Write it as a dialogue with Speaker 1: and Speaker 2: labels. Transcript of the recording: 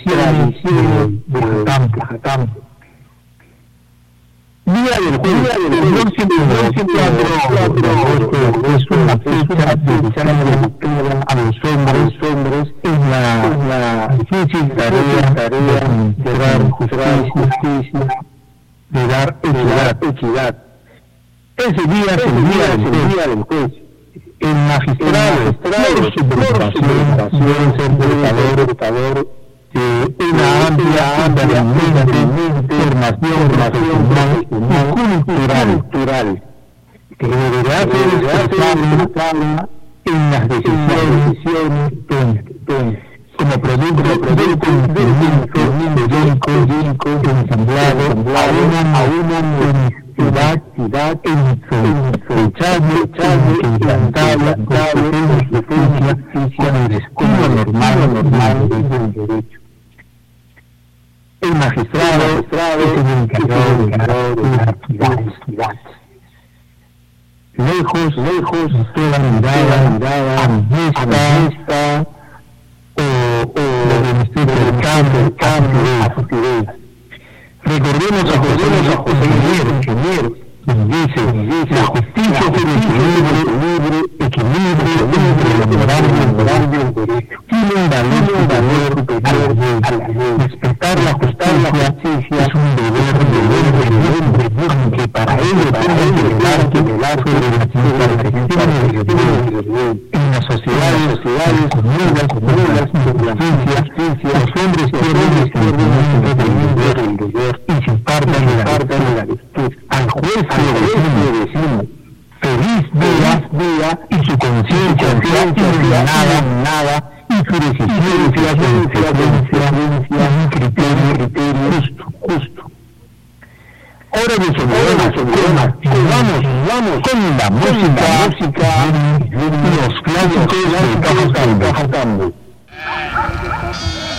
Speaker 1: tradiciones de Jajambo. Día del jueves, el 4 de agosto es una fecha dedicada a los hombres en la difícil tarea de administrar justicia, de dar equidad. Ese día es el día del juez. El magistrado, por su preparación, debe ser portador de una amplia formación profesional y cultural, que deberá ser expresada en las decisiones como producto del conocimiento teórico ensamblado a una universidad insospechable que implantaba competencia con el estilo normal del derecho. El magistrado es el encargado de las actividades. Lejos de toda mirada amnesta o del Ministerio del Cambio a sus ideas. Recordemos a José Guerrero, quien dice: la justicia es el equilibrio entre lo moral y el derecho. Tiene un valor superior a la ley. Respetar la justicia es un deber del hombre, aunque para ello tenga que velar sobre las imperfecciones de Dios. En las sociedades comunas, los hombres pierden el sentimiento del deber y se apartan de la virtud. Al juez le decimos: feliz día, y su conciencia sea iluminada, y su decisión sea consecuencia de un criterio justo. Ahora de sobremesa, vamos con la música y los clásicos de Jajambo.